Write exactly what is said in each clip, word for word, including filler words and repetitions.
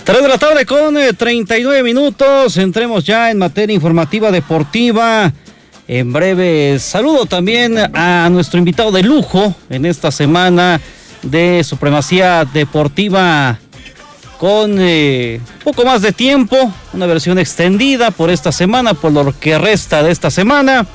tres de la tarde con eh, treinta y nueve minutos. Entremos ya en materia informativa deportiva. En breve saludo también a nuestro invitado de lujo en esta semana de Supremacía Deportiva con eh, poco más de tiempo, una versión extendida por esta semana, por lo que resta de esta semana.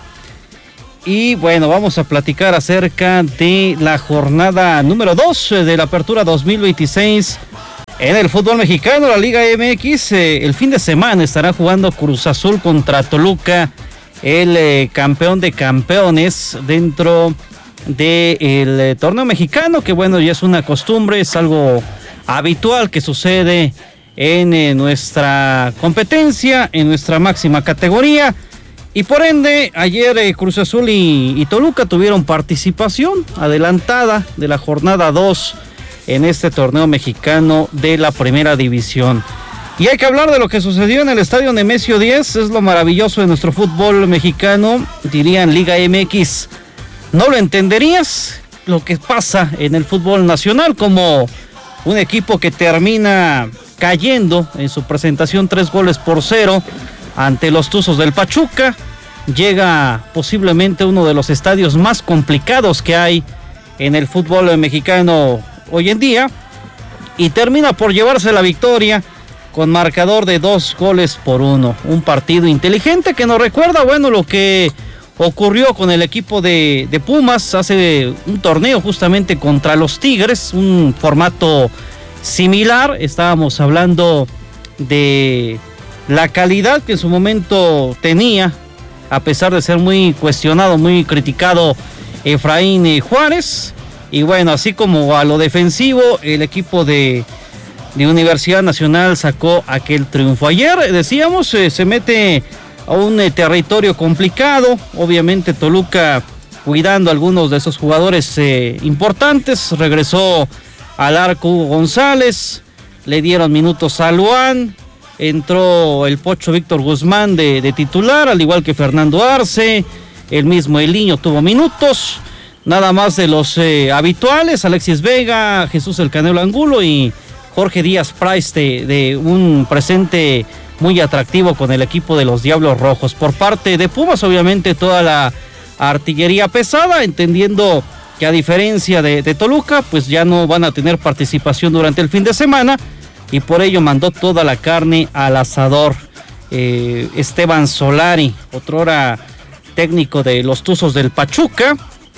Y bueno, vamos a platicar acerca de la jornada número dos de la Apertura dos mil veintiséis en el fútbol mexicano, la Liga M X. Eh, el fin de semana estará jugando Cruz Azul contra Toluca, el eh, campeón de campeones dentro del eh, torneo mexicano, que bueno, ya es una costumbre, es algo habitual que sucede en eh, nuestra competencia, en nuestra máxima categoría. Y por ende, ayer eh, Cruz Azul y, y Toluca tuvieron participación adelantada de la jornada dos en este torneo mexicano de la primera división. Y hay que hablar de lo que sucedió en el estadio Nemesio diez, es lo maravilloso de nuestro fútbol mexicano, dirían Liga M X. No lo entenderías lo que pasa en el fútbol nacional, como un equipo que termina cayendo en su presentación tres goles por cero ante los Tuzos del Pachuca. Llega posiblemente uno de los estadios más complicados que hay en el fútbol mexicano hoy en día y termina por llevarse la victoria con marcador de dos goles por uno. Un partido inteligente que nos recuerda, bueno, lo que ocurrió con el equipo de, de Pumas hace un torneo justamente contra los Tigres, un formato similar. Estábamos hablando de la calidad que en su momento tenía, a pesar de ser muy cuestionado, muy criticado, Efraín Juárez. Y bueno, así como a lo defensivo, el equipo de, de Universidad Nacional sacó aquel triunfo. Ayer, decíamos, eh, se mete a un eh, territorio complicado. Obviamente Toluca cuidando a algunos de esos jugadores eh, importantes. Regresó al arco Hugo González, le dieron minutos a Luan. Entró el Pocho Víctor Guzmán de, de titular, al igual que Fernando Arce. El mismo Eliño tuvo minutos. Nada más de los eh, habituales, Alexis Vega, Jesús El Canelo Angulo y Jorge Díaz Price de, de un presente muy atractivo con el equipo de los Diablos Rojos. Por parte de Pumas, obviamente toda la artillería pesada, entendiendo que a diferencia de, de Toluca, pues ya no van a tener participación durante el fin de semana y por ello mandó toda la carne al asador. Eh, Esteban Solari, otrora técnico de los Tuzos del Pachuca,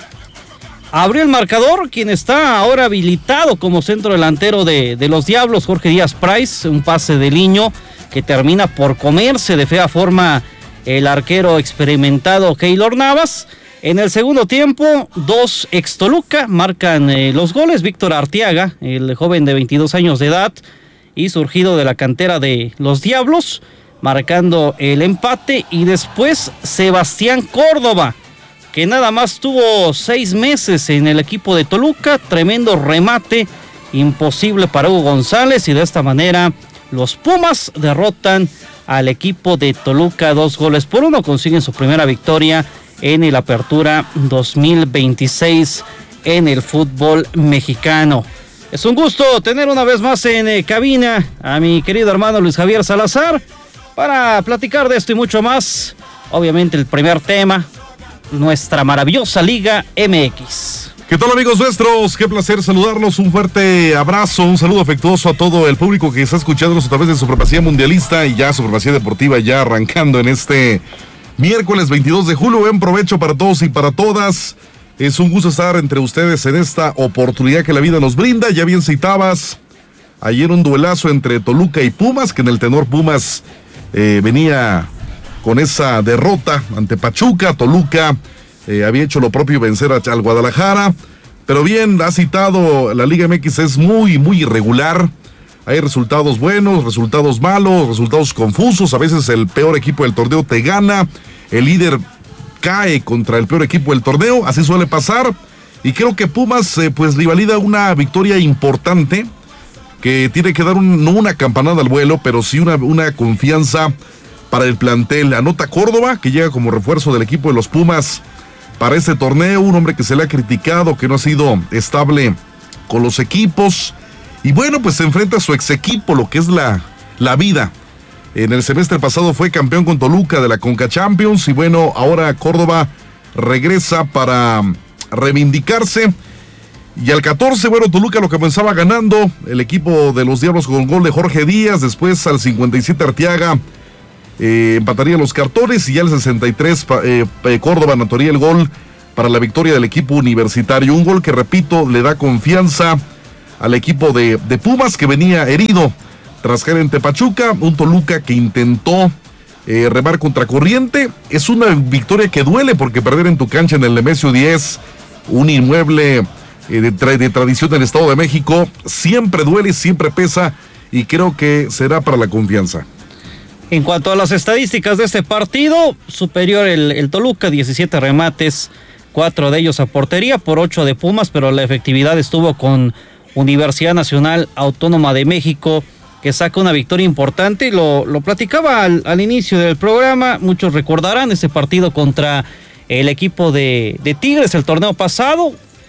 abrió el marcador. Quien está ahora habilitado como centro delantero de, de los Diablos, Jorge Díaz Price, un pase de Liño que termina por comerse de fea forma el arquero experimentado Keylor Navas. En el segundo tiempo, dos ex Toluca marcan eh, los goles. Víctor Arteaga, el joven de veintidós años de edad y surgido de la cantera de los Diablos, marcando el empate. Y después Sebastián Córdoba, que nada más tuvo seis meses en el equipo de Toluca. Tremendo remate, imposible para Hugo González, y de esta manera los Pumas derrotan al equipo de Toluca dos goles por uno. Consiguen su primera victoria en el Apertura dos mil veintiséis en el fútbol mexicano. Es un gusto tener una vez más en eh, cabina a mi querido hermano Luis Javier Salazar para platicar de esto y mucho más. Obviamente el primer tema, nuestra maravillosa Liga M X. ¿Qué tal, amigos nuestros? Qué placer saludarlos, un fuerte abrazo, un saludo afectuoso a todo el público que está escuchándonos a través de Supremacía Mundialista y ya Supremacía Deportiva ya arrancando en este miércoles veintidós de julio. Buen provecho para todos y para todas. Es un gusto estar entre ustedes en esta oportunidad que la vida nos brinda. Ya bien citabas ayer un duelazo entre Toluca y Pumas, que en el tenor Pumas eh, venía con esa derrota ante Pachuca. Toluca eh, había hecho lo propio, vencer al Guadalajara. Pero bien, ha citado, la Liga M X es muy, muy irregular. Hay resultados buenos, resultados malos, resultados confusos. A veces el peor equipo del torneo te gana. El líder cae contra el peor equipo del torneo. Así suele pasar. Y creo que Pumas eh, pues rivalida una victoria importante que tiene que dar un, no una campanada al vuelo, pero sí una, una confianza para el plantel. Anota Córdoba, que llega como refuerzo del equipo de los Pumas para este torneo. Un hombre que se le ha criticado, que no ha sido estable con los equipos Y bueno, pues se enfrenta a su ex equipo, lo que es la, la vida. En el semestre pasado fue campeón con Toluca de la Conca Champions y bueno, ahora Córdoba regresa para reivindicarse. Y al catorce, bueno, Toluca lo comenzaba ganando, el equipo de los Diablos con gol de Jorge Díaz, después al cincuenta y siete Arteaga eh, empataría los cartones y ya al sesenta y tres eh, Córdoba anotaría el gol para la victoria del equipo universitario. Un gol que, repito, le da confianza al equipo de, de Pumas, que venía herido tras caer en Tepachuca. Un Toluca que intentó eh, remar contracorriente. Es una victoria que duele porque perder en tu cancha en el Nemesio diez, un inmueble eh, de, tra de tradición del Estado de México, siempre duele, siempre pesa y creo que será para la confianza. En cuanto a las estadísticas de este partido, superior el, el Toluca, diecisiete remates, cuatro de ellos a portería por ocho de Pumas, pero la efectividad estuvo con Universidad Nacional Autónoma de México, que saca una victoria importante. Lo, lo platicaba al, al inicio del programa, muchos recordarán ese partido contra el equipo de, de Tigres el torneo pasado,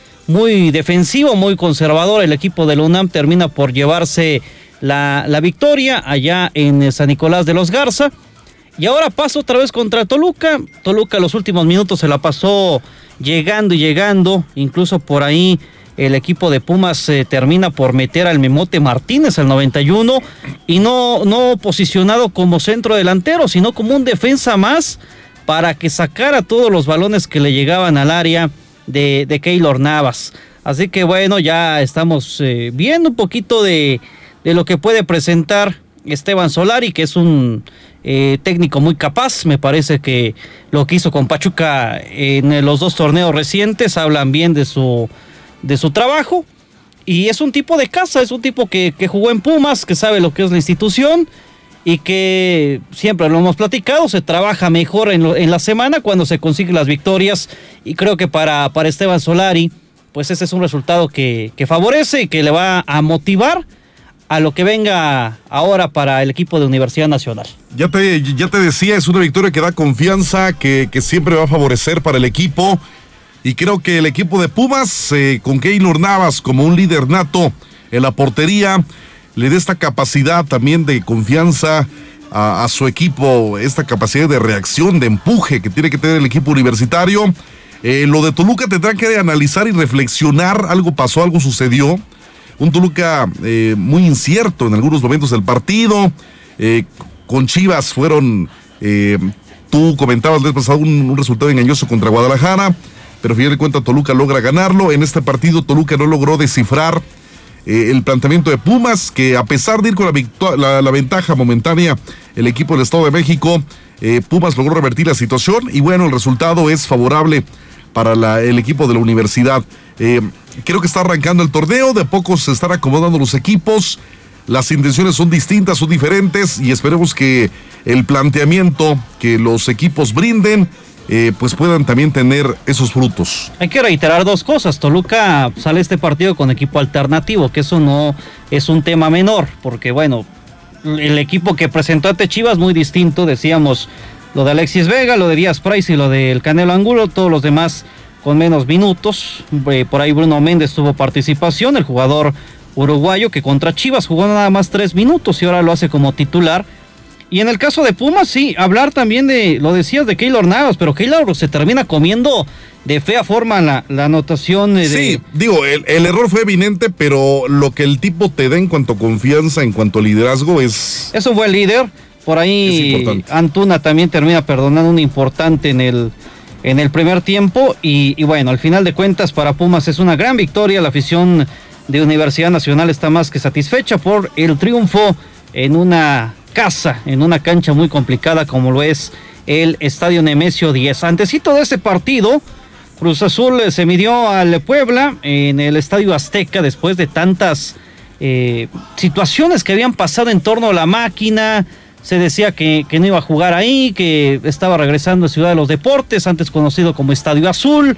muy defensivo, muy conservador. El equipo de la UNAM termina por llevarse la, la victoria allá en San Nicolás de los Garza, y ahora pasa otra vez contra Toluca. Toluca los últimos minutos se la pasó llegando y llegando, incluso por ahí el equipo de Pumas eh, termina por meter al Memote Martínez al noventa y uno, y no, no posicionado como centro delantero, sino como un defensa más para que sacara todos los balones que le llegaban al área de, de Keylor Navas. Así que bueno, ya estamos eh, viendo un poquito de, de lo que puede presentar Esteban Solari, que es un eh, técnico muy capaz. Me parece que lo que hizo con Pachuca en los dos torneos recientes hablan bien de su de su trabajo, y es un tipo de casa, es un tipo que, que jugó en Pumas, que sabe lo que es la institución, y que siempre lo hemos platicado, se trabaja mejor en, lo, en la semana cuando se consiguen las victorias, y creo que para, para Esteban Solari, pues ese es un resultado que, que favorece y que le va a motivar a lo que venga ahora para el equipo de Universidad Nacional. Ya te, ya te decía, es una victoria que da confianza, que, que siempre va a favorecer para el equipo. Y creo que el equipo de Pumas, eh, con Keylor Navas como un líder nato en la portería, le da esta capacidad también de confianza a, a su equipo, esta capacidad de reacción, de empuje que tiene que tener el equipo universitario. Eh, lo de Toluca tendrá que analizar y reflexionar. Algo pasó, algo sucedió. Un Toluca eh, muy incierto en algunos momentos del partido. Eh, con Chivas fueron, eh, tú comentabas el pasado, un, un resultado engañoso contra Guadalajara, pero al final de cuentas Toluca logra ganarlo. En este partido Toluca no logró descifrar eh, el planteamiento de Pumas, que a pesar de ir con la, la, la ventaja momentánea el equipo del Estado de México, eh, Pumas logró revertir la situación y bueno, el resultado es favorable para la, el equipo de la universidad. Eh, creo que está arrancando el torneo, de a poco se están acomodando los equipos, las intenciones son distintas, son diferentes, y esperemos que el planteamiento que los equipos brinden Eh, pues puedan también tener esos frutos. Hay que reiterar dos cosas. Toluca sale este partido con equipo alternativo, que eso no es un tema menor, porque bueno, el equipo que presentó ante Chivas muy distinto, decíamos lo de Alexis Vega, lo de Díaz Price y lo del Canelo Angulo, todos los demás con menos minutos. Eh, por ahí Bruno Méndez tuvo participación, el jugador uruguayo que contra Chivas jugó nada más tres minutos y ahora lo hace como titular. Y en el caso de Pumas, sí, hablar también de, lo decías, de Keylor Navas, pero Keylor se termina comiendo de fea forma la, la anotación. De... Sí, digo, el, el error fue evidente, pero lo que el tipo te da en cuanto a confianza, en cuanto a liderazgo es... Es un buen líder. Por ahí Antuna también termina perdonando un importante en el, en el primer tiempo. Y, y bueno, al final de cuentas para Pumas es una gran victoria. La afición de Universidad Nacional está más que satisfecha por el triunfo en una casa, en una cancha muy complicada como lo es el Estadio Nemesio diez. Antesito de ese partido, Cruz Azul se midió al Puebla en el Estadio Azteca después de tantas eh, situaciones que habían pasado en torno a la máquina. Se decía que, que no iba a jugar ahí, que estaba regresando a Ciudad de los Deportes, antes conocido como Estadio Azul.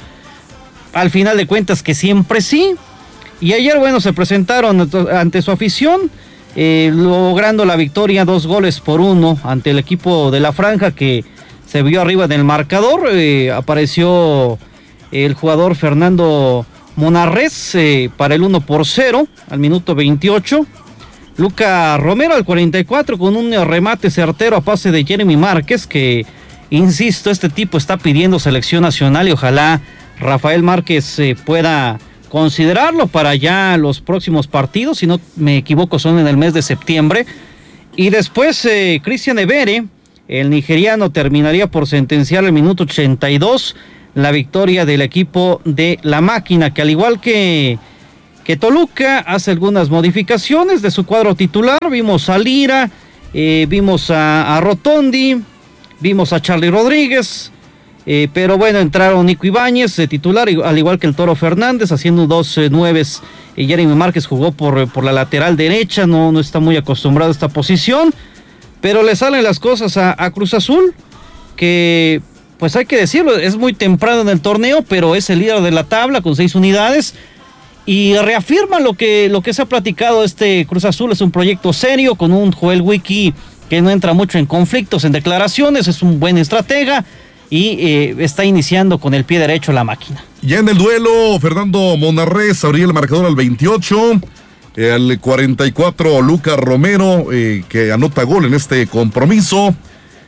Al final de cuentas que siempre sí. Y ayer, bueno, se presentaron ante su afición, Eh, logrando la victoria, dos goles por uno ante el equipo de la Franja, que se vio arriba en el marcador. Eh, apareció el jugador Fernando Monarrés eh, para el uno por cero al minuto veintiocho. Luca Romero al cuarenta y cuatro con un remate certero a pase de Jeremy Márquez, que, insisto, este tipo está pidiendo selección nacional y ojalá Rafael Márquez eh, pueda considerarlo para ya los próximos partidos, si no me equivoco son en el mes de septiembre. Y después eh, Christian Ebere, el nigeriano, terminaría por sentenciar el minuto ochenta y dos la victoria del equipo de La Máquina, que al igual que que Toluca hace algunas modificaciones de su cuadro titular. Vimos a Lira, eh, vimos a, a Rotondi, vimos a Charlie Rodríguez, eh, pero bueno, entraron Nico Ibáñez de titular, al igual que el Toro Fernández, haciendo dos eh, nueves. Eh, Jeremy Márquez jugó por, por la lateral derecha, no, no está muy acostumbrado a esta posición, pero le salen las cosas a, a Cruz Azul, que pues hay que decirlo, es muy temprano en el torneo, pero es el líder de la tabla con seis unidades. Y reafirma lo que, lo que se ha platicado. Este Cruz Azul es un proyecto serio, con un Joel Wiki que no entra mucho en conflictos, en declaraciones, es un buen estratega y eh, está iniciando con el pie derecho La Máquina. Ya en el duelo, Fernando Monarrés abría el marcador al veintiocho, eh, al cuarenta y cuatro Luca Romero, eh, que anota gol en este compromiso,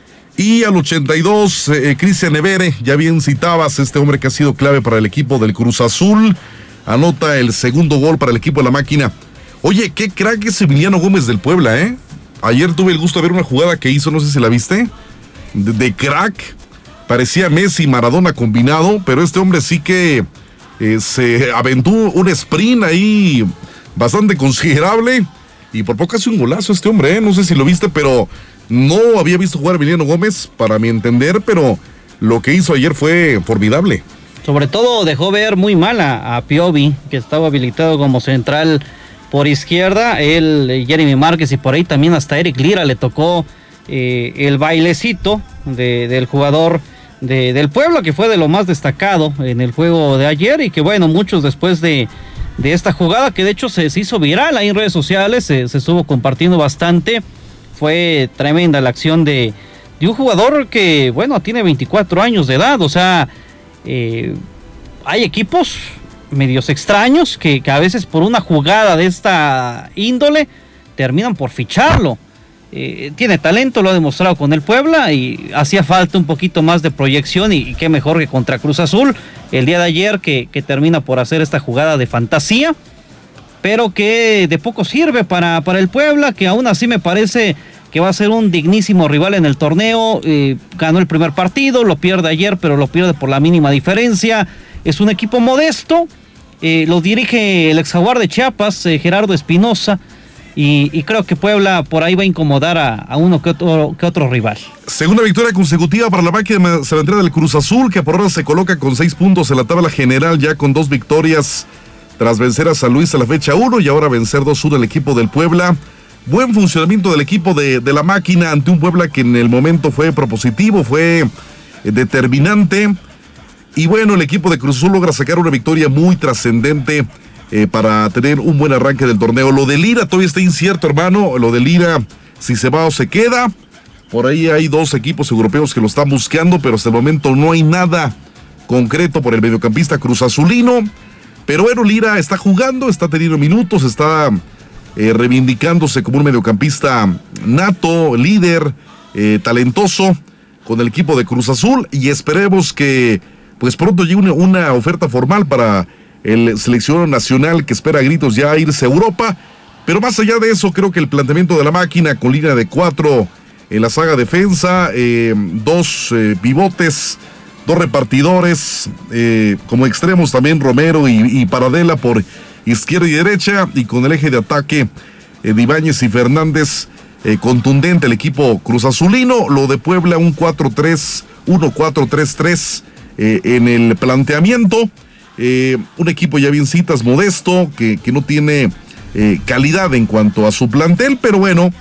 y al ochenta y dos eh, Christian Ebere, ya bien citabas, este hombre que ha sido clave para el equipo del Cruz Azul, anota el segundo gol para el equipo de La Máquina. Oye, qué crack es Emiliano Gómez del Puebla, ¿eh? Ayer tuve el gusto de ver una jugada que hizo, no sé si la viste, de, de crack. Parecía Messi y Maradona combinado, pero este hombre sí que eh, se aventó un sprint ahí bastante considerable y por poco hace un golazo este hombre, ¿eh? No sé si lo viste, pero no había visto jugar a Emiliano Gómez, para mi entender, pero lo que hizo ayer fue formidable. Sobre todo dejó ver muy mal a, a Piovi, que estaba habilitado como central por izquierda, él, Jeremy Márquez, y por ahí también hasta Eric Lira le tocó eh, el bailecito de, del jugador de, del Puebla, que fue de lo más destacado en el juego de ayer, y que bueno, muchos después de, de esta jugada, que de hecho se, se hizo viral ahí en redes sociales, se, se estuvo compartiendo bastante. Fue tremenda la acción de, de un jugador que, bueno, tiene veinticuatro años de edad, o sea... Eh, hay equipos medios extraños que, que a veces por una jugada de esta índole terminan por ficharlo. Eh, tiene talento, lo ha demostrado con el Puebla y hacía falta un poquito más de proyección y, y qué mejor que contra Cruz Azul el día de ayer que, que termina por hacer esta jugada de fantasía, pero que de poco sirve para, para el Puebla, que aún así me parece que va a ser un dignísimo rival en el torneo. Eh, ganó el primer partido, lo pierde ayer, pero lo pierde por la mínima diferencia. Es un equipo modesto, eh, lo dirige el exjaguar de Chiapas, eh, Gerardo Espinosa, y, y creo que Puebla por ahí va a incomodar a, a uno que otro, que otro rival. Segunda victoria consecutiva para la Máquina Cementera del Cruz Azul, que por ahora se coloca con seis puntos en la tabla general, ya con dos victorias tras vencer a San Luis a la fecha uno y ahora vencer dos uno el equipo del Puebla. Buen funcionamiento del equipo de, de La Máquina ante un Puebla que en el momento fue propositivo, fue eh, determinante. Y bueno, el equipo de Cruz Azul logra sacar una victoria muy trascendente eh, para tener un buen arranque del torneo. Lo de Lira todavía está incierto, hermano. Lo de Lira, si se va o se queda. Por ahí hay dos equipos europeos que lo están buscando, pero hasta el momento no hay nada concreto por el mediocampista Cruz Azulino. Pero bueno, Lira está jugando, está teniendo minutos, está... Eh, reivindicándose como un mediocampista nato, líder, eh, talentoso con el equipo de Cruz Azul, y esperemos que pues pronto llegue una, una oferta formal para el seleccionado nacional que espera a gritos ya irse a Europa. Pero más allá de eso, creo que el planteamiento de La Máquina con línea de cuatro en la saga defensa, eh, dos eh, pivotes, dos repartidores, eh, como extremos también Romero y, y Paradela por izquierda y derecha, y con el eje de ataque eh, de Ibáñez y Fernández, eh, contundente el equipo Cruz Azulino. Lo de Puebla, un cuatro tres uno, cuatro tres tres eh, en el planteamiento, eh, un equipo ya bien citas, modesto, que, que no tiene eh, calidad en cuanto a su plantel, pero bueno,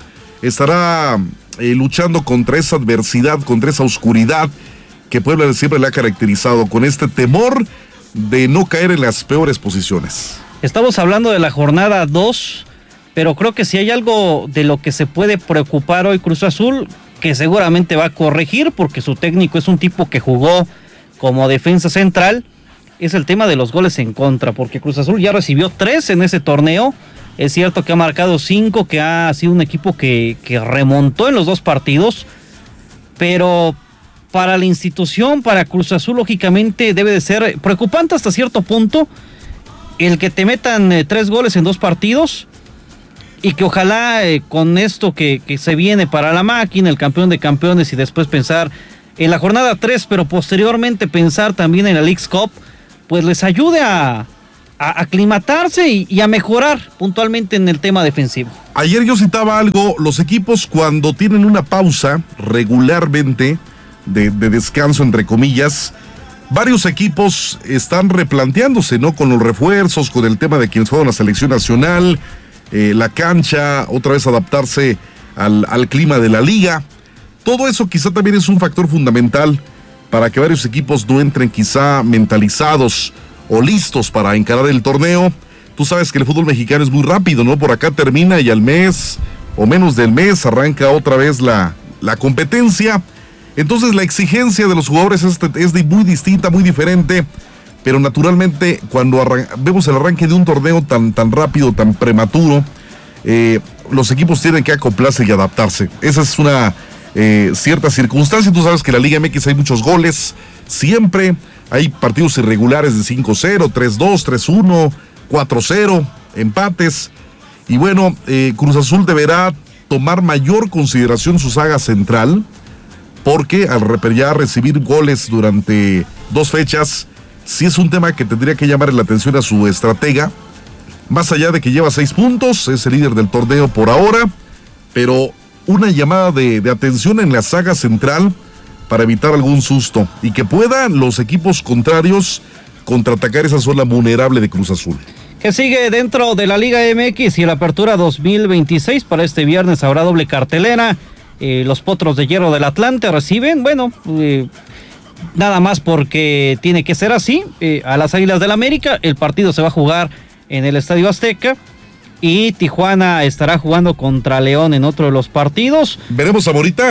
estará eh, luchando contra esa adversidad, contra esa oscuridad que Puebla siempre le ha caracterizado, con este temor de no caer en las peores posiciones. Estamos hablando de la jornada dos, pero creo que si hay algo de lo que se puede preocupar hoy Cruz Azul, que seguramente va a corregir, porque su técnico es un tipo que jugó como defensa central, es el tema de los goles en contra, porque Cruz Azul ya recibió tres en ese torneo. Es cierto que ha marcado cinco, que ha sido un equipo que, que remontó en los dos partidos, pero para la institución, para Cruz Azul, lógicamente debe de ser preocupante hasta cierto punto el que te metan eh, tres goles en dos partidos, y que ojalá eh, con esto que, que se viene para la máquina, el campeón de campeones, y después pensar en la jornada tres, pero posteriormente pensar también en la Leagues Cup, pues les ayude a... a aclimatarse y, y a mejorar puntualmente en el tema defensivo. Ayer yo citaba algo, los equipos cuando tienen una pausa regularmente de, de descanso entre comillas, varios equipos están replanteándose, ¿no? Con los refuerzos, con el tema de quienes juegan la selección nacional, eh, la cancha, otra vez adaptarse al, al clima de la liga. Todo eso quizá también es un factor fundamental para que varios equipos no entren quizá mentalizados o listos para encarar el torneo. Tú sabes que el fútbol mexicano es muy rápido, ¿no? Por acá termina y al mes o menos del mes arranca otra vez la, la competencia. Entonces la exigencia de los jugadores es, es de muy distinta, muy diferente, pero naturalmente cuando arran- vemos el arranque de un torneo tan, tan rápido, tan prematuro, eh, los equipos tienen que acoplarse y adaptarse. Esa es una eh, cierta circunstancia. Tú sabes que en la Liga M X hay muchos goles, siempre. Hay partidos irregulares de cinco cero, tres dos, tres uno, cuatro cero, empates. Y bueno, eh, Cruz Azul deberá tomar mayor consideración su saga central, porque al ya recibir goles durante dos fechas, sí es un tema que tendría que llamar la atención a su estratega. Más allá de que lleva seis puntos, es el líder del torneo por ahora, pero una llamada de, de atención en la saga central para evitar algún susto y que puedan los equipos contrarios contraatacar esa zona vulnerable de Cruz Azul. Que sigue dentro de la Liga M X y la apertura dos mil veintiséis. Para este viernes habrá doble cartelera. Eh, los Potros de Hierro del Atlante reciben, bueno, eh, nada más porque tiene que ser así, eh, a las Águilas del América. El partido se va a jugar en el Estadio Azteca. Y Tijuana estará jugando contra León en otro de los partidos. ¿Veremos a Morita?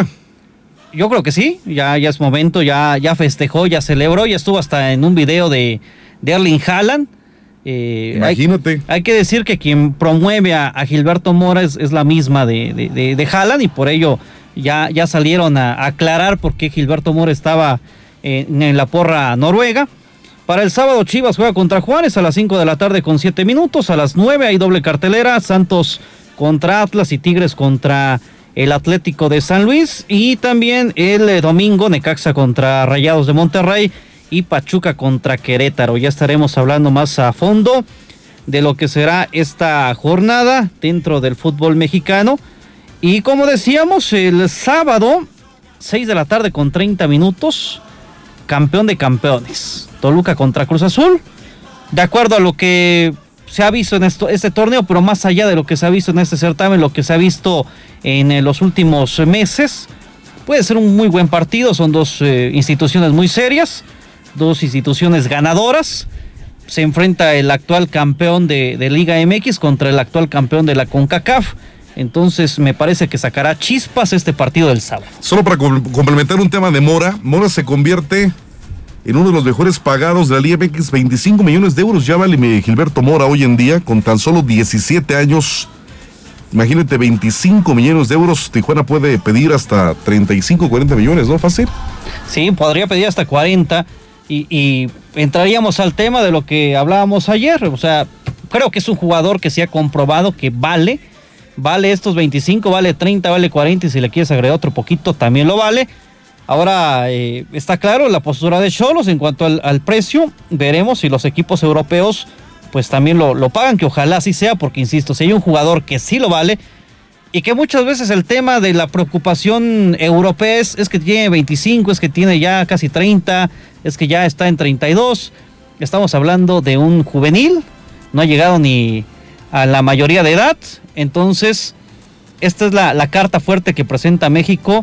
Yo creo que sí, ya, ya es momento, ya, ya festejó, ya celebró, ya estuvo hasta en un video de, de Erling Haaland. Eh, Imagínate. Hay, hay que decir que quien promueve a, a Gilberto Mora es, es la misma de, de, de, de Haaland, y por ello ya, ya salieron a, a aclarar por qué Gilberto Mora estaba en, en la porra noruega. Para el sábado, Chivas juega contra Juárez a las cinco de la tarde con siete minutos. A las nueve hay doble cartelera, Santos contra Atlas y Tigres contra el Atlético de San Luis. Y también el eh, domingo, Necaxa contra Rayados de Monterrey y Pachuca contra Querétaro. Ya estaremos hablando más a fondo de lo que será esta jornada dentro del fútbol mexicano. Y como decíamos, el sábado, seis de la tarde con treinta minutos, campeón de campeones, Toluca contra Cruz Azul. De acuerdo a lo que se ha visto en esto, este torneo, pero más allá de lo que se ha visto en este certamen, lo que se ha visto en eh, los últimos meses, puede ser un muy buen partido. Son dos eh, instituciones muy serias, dos instituciones ganadoras. Se enfrenta el actual campeón de, de Liga M X contra el actual campeón de la CONCACAF. Entonces me parece que sacará chispas este partido del sábado. Solo para complementar un tema de Mora, Mora se convierte en uno de los mejores pagados de la Liga M X. Veinticinco millones de euros ya vale Gilberto Mora hoy en día, con tan solo diecisiete años. Imagínate, veinticinco millones de euros. Tijuana puede pedir hasta treinta y cinco, cuarenta millones, ¿no? Fácil. Sí, podría pedir hasta cuarenta. Y, y entraríamos al tema de lo que hablábamos ayer. O sea, creo que es un jugador que se ha comprobado que vale. Vale estos veinticinco, vale treinta, vale cuarenta, y si le quieres agregar otro poquito también lo vale. Ahora eh, está claro la postura de Xolos en cuanto al, al precio. Veremos si los equipos europeos pues también lo, lo pagan, que ojalá así sea, porque insisto, si hay un jugador que sí lo vale, y que muchas veces el tema de la preocupación europea es, es que tiene veinticinco, es que tiene ya casi treinta, es que ya está en treinta y dos. Estamos hablando de un juvenil, no ha llegado ni a la mayoría de edad. Entonces esta es la, la carta fuerte que presenta México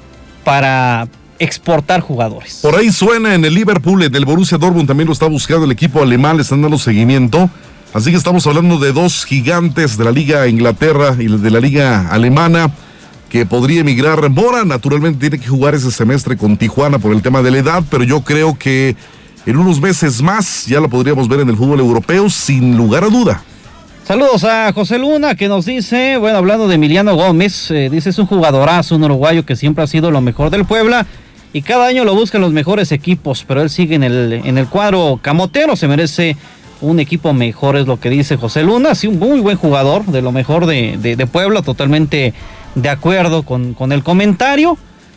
para exportar jugadores. Por ahí suena en el Liverpool, en el Borussia Dortmund también lo está buscando el equipo alemán, le están dando seguimiento. Así que estamos hablando de dos gigantes de la Liga Inglaterra y de la Liga Alemana que podría emigrar. Mora naturalmente tiene que jugar ese semestre con Tijuana por el tema de la edad, pero yo creo que en unos meses más ya lo podríamos ver en el fútbol europeo sin lugar a duda. Saludos a José Luna, que nos dice, bueno, hablando de Emiliano Gómez, eh, dice, es un jugadorazo, un uruguayo que siempre ha sido lo mejor del Puebla y cada año lo buscan los mejores equipos, pero él sigue en el, en el cuadro camotero, se merece un equipo mejor, es lo que dice José Luna. Sí, un muy buen jugador, de lo mejor de, de, de Puebla, totalmente de acuerdo con, con el comentario.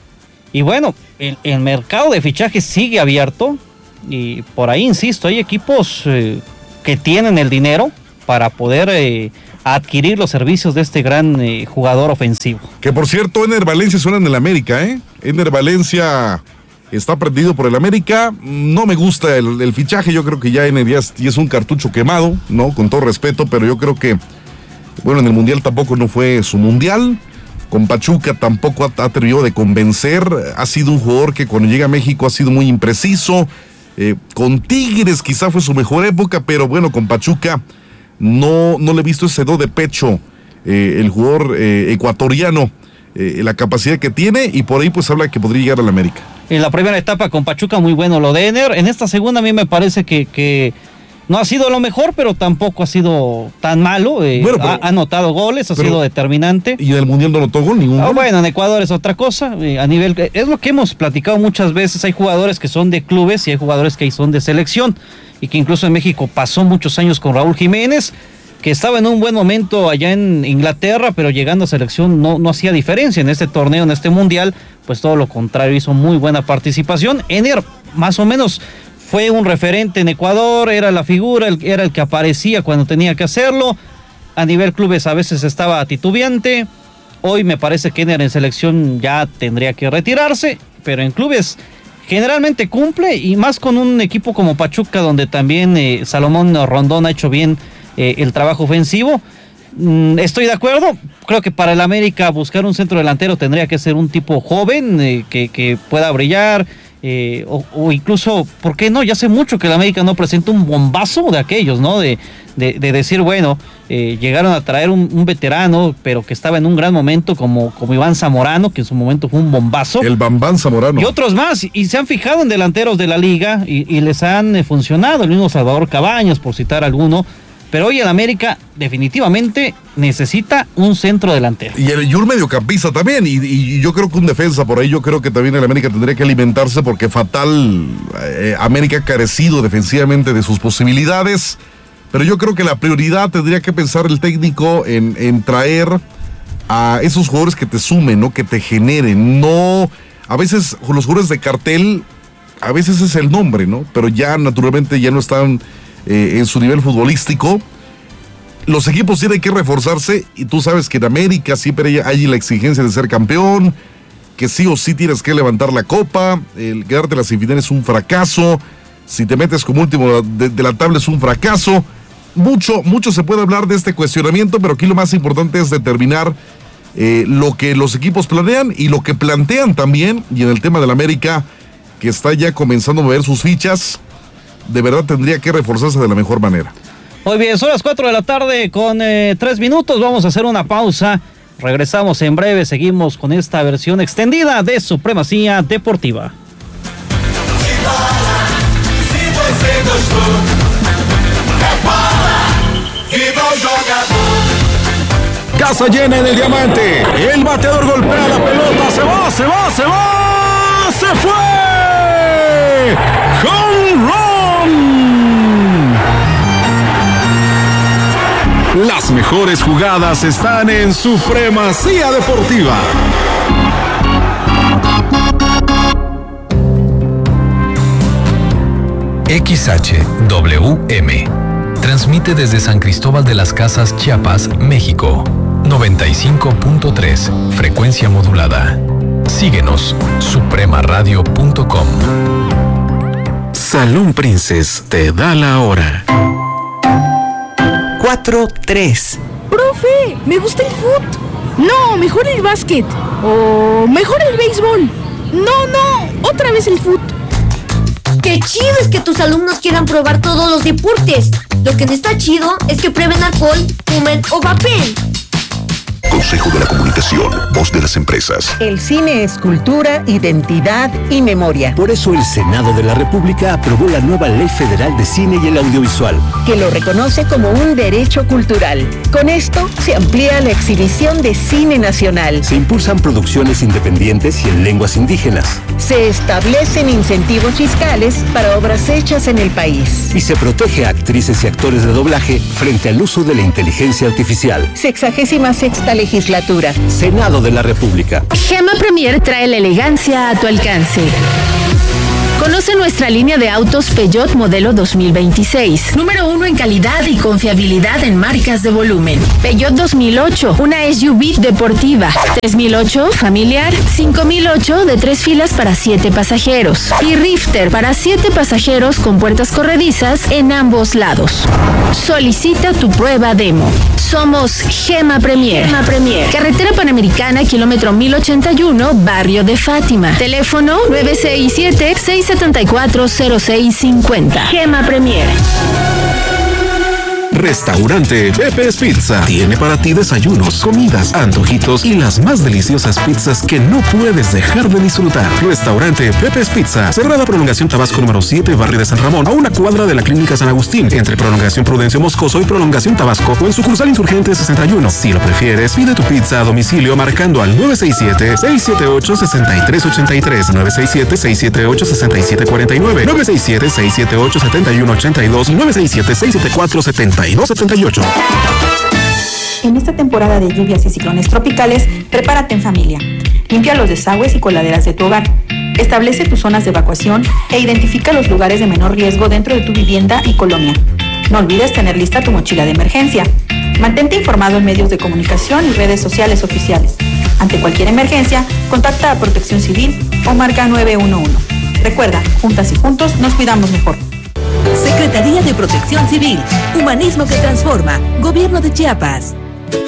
Y bueno, el, el mercado de fichajes sigue abierto y por ahí, insisto, hay equipos eh, que tienen el dinero para poder eh, adquirir los servicios de este gran eh, jugador ofensivo. Que por cierto, Ener Valencia suena en el América, ¿eh? Ener Valencia está prendido por el América. No me gusta el, el fichaje, yo creo que ya Ener ya es, ya es un cartucho quemado, ¿no? Con todo respeto, pero yo creo que, bueno, en el Mundial tampoco no fue su Mundial. Con Pachuca tampoco ha, ha terminado de convencer. Ha sido un jugador que cuando llega a México ha sido muy impreciso. Eh, con Tigres quizá fue su mejor época, pero bueno, con Pachuca no, no le he visto ese do de pecho. Eh, el jugador eh, ecuatoriano, eh, la capacidad que tiene, y por ahí pues habla que podría llegar a la América. En la primera etapa con Pachuca muy bueno lo de Ener. En esta segunda a mí me parece que, que no ha sido lo mejor, pero tampoco ha sido tan malo. Eh, bueno, ha, ha anotado goles, ha sido determinante. Y en el Mundial no anotó gol, ningún ah, gol. Bueno, en Ecuador es otra cosa. Eh, a nivel, es lo que hemos platicado muchas veces. Hay jugadores que son de clubes y hay jugadores que son de selección. Y que incluso en México pasó muchos años con Raúl Jiménez, que estaba en un buen momento allá en Inglaterra, pero llegando a selección no, no hacía diferencia en este torneo, en este mundial, pues todo lo contrario, hizo muy buena participación. Ener, más o menos, fue un referente en Ecuador, era la figura, era el que aparecía cuando tenía que hacerlo. A nivel clubes a veces estaba titubeante. Hoy me parece que Ener en selección ya tendría que retirarse, pero en clubes generalmente cumple, y más con un equipo como Pachuca, donde también eh, Salomón Rondón ha hecho bien eh, el trabajo ofensivo. Mm, estoy de acuerdo, creo que para el América buscar un centro delantero tendría que ser un tipo joven, eh, que, que pueda brillar, eh, o, o incluso, ¿por qué no? Ya hace mucho que el América no presenta un bombazo de aquellos, ¿no? De, de, de decir, bueno, eh, llegaron a traer un, un veterano, pero que estaba en un gran momento, como, como Iván Zamorano, que en su momento fue un bombazo. El Bambán Zamorano. Y otros más, y se han fijado en delanteros de la liga, y, y les han eh, funcionado, el mismo Salvador Cabañas, por citar alguno. Pero hoy el América definitivamente necesita un centro delantero. Y, el, y un mediocampista también, y, y yo creo que un defensa por ahí. Yo creo que también el América tendría que alimentarse, porque fatal, eh, América ha carecido defensivamente de sus posibilidades. Pero yo creo que la prioridad tendría que pensar el técnico en, en traer a esos jugadores que te sumen, ¿no? Que te generen. No, a veces los jugadores de cartel, a veces es el nombre, ¿no? Pero ya naturalmente ya no están eh, en su nivel futbolístico. Los equipos tienen que reforzarse, y tú sabes que en América siempre hay la exigencia de ser campeón, que sí o sí tienes que levantar la copa. El quedarte en la semifinal es un fracaso. Si te metes como último de, de la tabla es un fracaso. Mucho, mucho se puede hablar de este cuestionamiento, pero aquí lo más importante es determinar eh, lo que los equipos planean y lo que plantean también. Y en el tema del América, que está ya comenzando a mover sus fichas, de verdad tendría que reforzarse de la mejor manera. Muy bien, son las cuatro de la tarde con eh, tres minutos. Vamos a hacer una pausa. Regresamos en breve. Seguimos con esta versión extendida de Supremacía Deportiva. Casa llena en el Diamante. El bateador golpea la pelota. Se va, se va, se va. ¡Se fue! ¡Home run! Las mejores jugadas están en Supremacía Deportiva. X H W M transmite desde San Cristóbal de las Casas, Chiapas, México. noventa y cinco punto tres, frecuencia modulada. Síguenos, suprema radio punto com. Salón Princess te da la hora. cuatro tres. Profe, me gusta el fut. No, mejor el básquet. O mejor el béisbol. No, no, otra vez el fut. ¡Qué chido es que tus alumnos quieran probar todos los deportes! Lo que no está chido es que prueben alcohol, fumen o vapeen. Consejo de la Comunicación. Comunicación, voz de las empresas. El cine es cultura, identidad y memoria. Por eso el Senado de la República aprobó la nueva Ley Federal de Cine y el Audiovisual, que lo reconoce como un derecho cultural. Con esto se amplía la exhibición de cine nacional. Se impulsan producciones independientes y en lenguas indígenas. Se establecen incentivos fiscales para obras hechas en el país. Y se protege a actrices y actores de doblaje frente al uso de la inteligencia artificial. Sexagésima sexta legislatura. Senado de la República. Gema Premier trae la elegancia a tu alcance. Conoce nuestra línea de autos Peugeot modelo dos mil veintiséis. Número uno en calidad y confiabilidad en marcas de volumen. Peugeot dos mil ocho, una S U V deportiva. tres mil ocho, familiar. cinco mil ocho, de tres filas para siete pasajeros. Y Rifter para siete pasajeros con puertas corredizas en ambos lados. Solicita tu prueba demo. Somos Gema Premier. Gema Premier. Carretera Panamericana, kilómetro mil ochenta y uno, Barrio de Fátima. Teléfono nueve seis siete, seis siete cuatro, cero seis cinco cero. Gema Premier. Restaurante Pepe's Pizza tiene para ti desayunos, comidas, antojitos y las más deliciosas pizzas que no puedes dejar de disfrutar. Restaurante Pepe's Pizza, Cerrada Prolongación Tabasco número siete, Barrio de San Ramón, a una cuadra de la Clínica San Agustín, entre Prolongación Prudencio Moscoso y Prolongación Tabasco, o en sucursal Insurgente sesenta y uno. Si lo prefieres, pide tu pizza a domicilio marcando al nueve seis siete, seis siete ocho, seis tres ocho tres, nueve seis siete, seis siete ocho, seis siete cuatro nueve, nueve seis siete, seis siete ocho, siete uno ocho dos y nueve seis siete, seis siete cuatro, siete dos siete ocho. En esta temporada de lluvias y ciclones tropicales, prepárate en familia. Limpia los desagües y coladeras de tu hogar. Establece tus zonas de evacuación e identifica los lugares de menor riesgo dentro de tu vivienda y colonia. No olvides tener lista tu mochila de emergencia. Mantente informado en medios de comunicación y redes sociales oficiales. Ante cualquier emergencia, contacta a Protección Civil o marca nueve uno uno. Recuerda, juntas y juntos nos cuidamos mejor. Secretaría de Protección Civil. Humanismo que transforma. Gobierno de Chiapas.